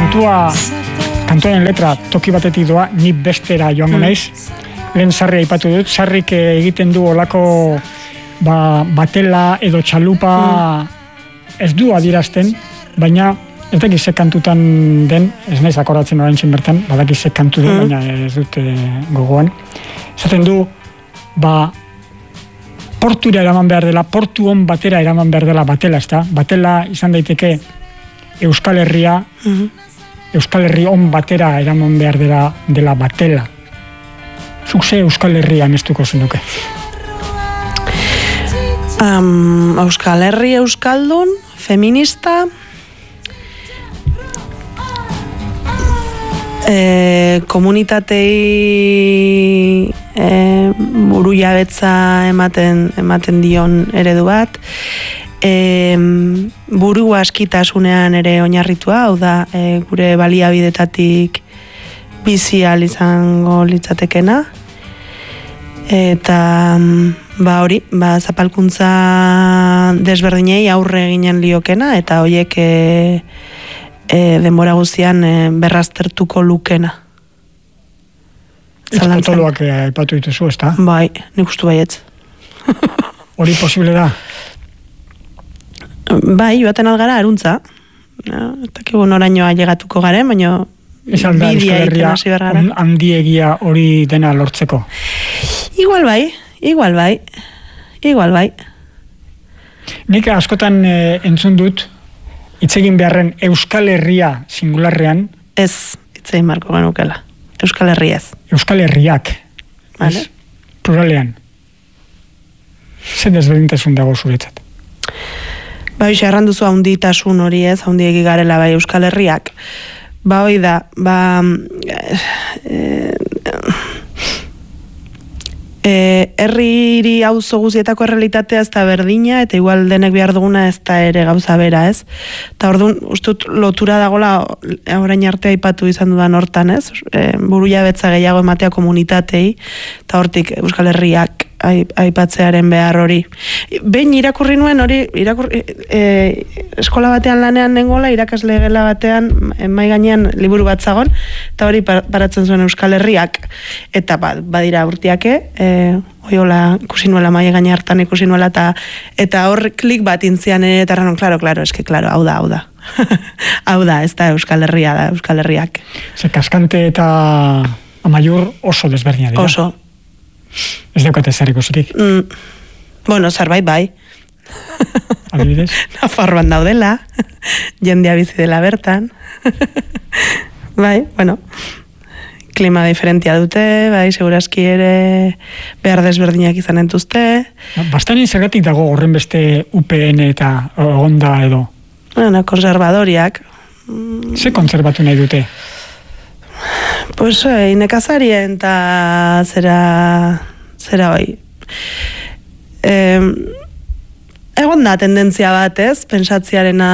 kantuaren letra toki batetik doa, ni bestera joango naiz. Lehen Sarri aipatu dut, Sarrik egiten du olako batela edo txalupa ez du adierazten, baina ez dakiz ze kantutan den, ez naiz akoratzen oraintzen bertan, badakiz ze kantu den, baina ez dut gogoan. Esaten du, portura eraman behar dela, portu on batera eraman behar dela batela, ezta? Batela izan daiteke Euskal Herria, Euskal Herri on batera eraman behar dela batela. Zuk ze Euskal Herria amestuko zenuke? Euskal Herri euskaldun, feminista, komunitatei buru jabetza ematen dion eredu bat, buru askitasunean ere oinarritua, hau da, gure baliabidetatik bizi ahal izango litzatekena, eta hori, zapalkuntza desberdinei aurre eginen liokena, eta horiek denbora guztian berraztertuko lukena. Potoloak aipatu dituzu, ezta? Bai, nik ustu baietz. Hori posible da? Bai, joaten algara aruntza. Eta kibu norainoa llegatuko garen, baina bidia egiten hasi bergara. Handiegia hori dena lortzeko? Igual bai. Nik askotan entzun dut, itzegin beharren Euskal Herria singularrean. Ez, itzegin marko genukela. Euskal Herriaz. Euskal Herriak. Vale. Pluralean. Zer desberdintasun dago zuretzat? Bai, erranduzu haunditasun hori ez, haundiegi garela bai Euskal Herriak. Hoi da, herri auzo guzietako errealitatea ez da berdina, eta igual denek behar duguna ez da ere gauza bera, ez? Eta orduan, ustut lotura dagola, orain arte aipatu izan dudan hortan, ez? Buru jabetza gehiago ematea komunitatei, eta hortik Euskal Herriak aipatzearen behar hori. Behin irakurri nuen hori, eskola batean lanean nengola, irakasle gela batean, mai gainean liburu bat zagon, eta hori paratzen zuen Euskal Herriak. Eta badira urtiake, hola ikusi nuela mai gaine hartan ikusi nuela, eta hor klik bat intzian, eta erran, klaro, hau da. Hau da, ez da Euskal Herria da, Euskal Herriak. Ze kaskante eta Amaiur oso desberdina dira. Oso. Ez daukate zer ikusirik? Bueno, zerbait bai. Adibidez? Nafarroan daudela, jendea bizi dela bertan. Bai, bueno, klima diferentia dute, bai, segurazki ere behar desberdinak izan entuzte. Bastanin zergatik dago horren beste UPN eta Onda edo? Bueno, konservadoriak. Ze konservatu nahi dute? Pues nekazarien eta zera hoi. Egon da tendentzia bat, ez? Pensatziarena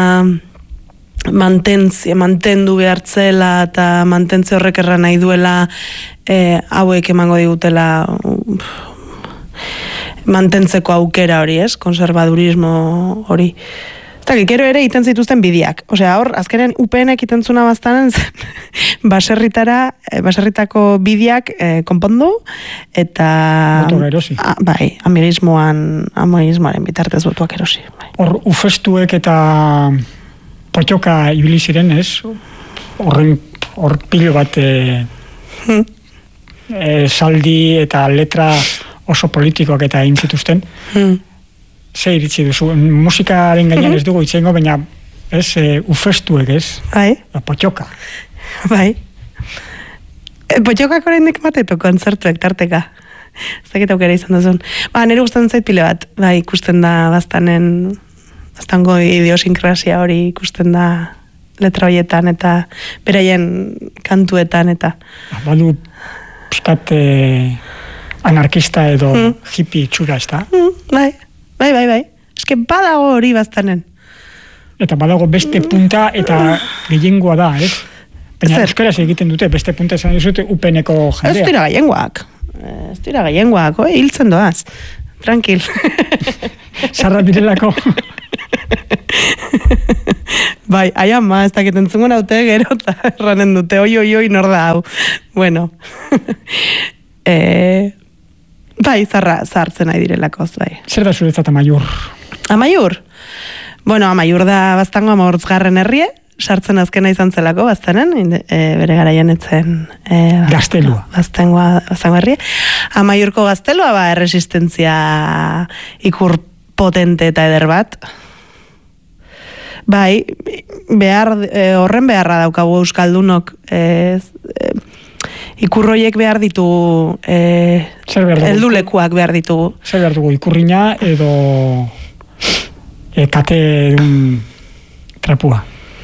mantendu behartzela eta mantentze horrek erra nahi duela hauek emango digutela mantentzeko aukera hori, ez? Konservadurismo hori. Eta gero ere iten zituzten bidiak. Osea, hor, azkenen UPN-ek iten zuna baztanen zen baserritako bidiak konpondu, eta... Botuak erosi. Bai, amigismoaren bitartez botuak erosi. Hor, ufestuek eta potxoka ibili ziren, ez? Hor pilo bat saldi eta letra oso politikoak eta egin zituzten. Ze iritzi duzu, musikaren gainean ez dugu itzengo, baina ez, ufestuek ez? Bai. Potxoka. Bai. Potxokak oraindik matetu kontzertuek tarteka. Ez dakit aukera izan duzun. Nire gustatzen zait pile bat. Bai, ikusten da bastango idiosinkrasia hori ikusten da letra horietan eta beraien kantuetan eta... Badu piskat anarkista edo hippie txura, ez da? Bai. Eske badago hori baztanen. Eta badago beste punta eta gehiengoa da, ez? Baina euskaraz egiten dute, beste punta esan duzute UPN-eko jendea. Ez dira gehiengoak, hiltzen doaz. Tranquil. Sarra direlako. Bai, ez dakit entzungo naute gero, eta erranen dute, oi, nor da hau. Bueno. Bai, zartzen nahi direlakoz, bai. Zer da zuretzat Amaiur? Amaiur? Bueno, Amaiur da baztango 15. herrie, sartzen azkena izan zelako baztanen, bere garaian etzen gaztelua. Baztango herrie. Amaiurko gaztelua, erresistentzia ikur potente eta eder bat. Bai, horren beharra daukagu euskaldunok, ikurroiek behar ditu, heldulekuak behar ditugu. Zer behar dugu, ikurriña edo kate trapua?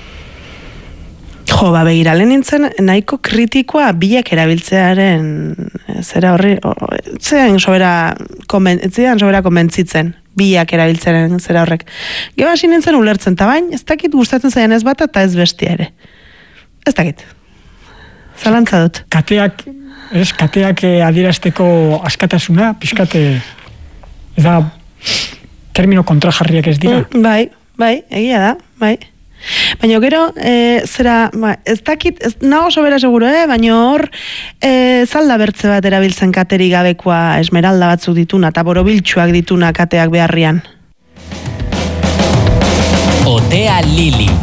Jo, begiralen nintzen, nahiko kritikoa biak erabiltzearen zera horri, etzean sobera konbentzitzen, biak erabiltzearen zera horrek. Gero hasi nintzen ulertzen, eta bain, ez dakit gustatzen zaian ez bat eta ez bestia ere. Ez dakit. Zalantza dut. Kateak adierazteko askatasuna, pixkate, ez da, termino kontrajarriak ez dira? Bai, egia da, bai. Baina gero, ez dakit, nago sobera seguro, baina hor, zalda bertze bat erabiltzen kateri gabekoa esmeralda batzuk dituna, eta borobiltsuak dituna kateak beharrian. Otea Lili.